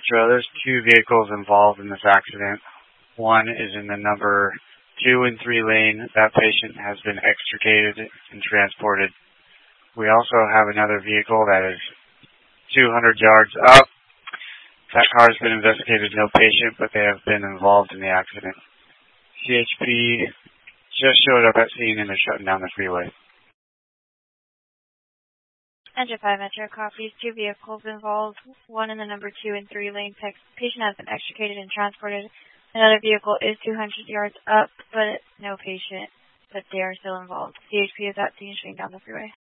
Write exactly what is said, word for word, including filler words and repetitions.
Metro. There's two vehicles involved in this accident. One is in the number two and three lane. That patient has been extricated and transported. We also have another vehicle that is two hundred yards up. That car has been investigated, no patient, but they have been involved in the accident. C H P just showed up at scene and they're shutting down the freeway. Engine five Metro copies, two vehicles involved, one in the number two and three lane. Patient has been extricated and transported. Another vehicle is two hundred yards up, but no patient, but they are still involved. C H P is at scene shutting down the freeway.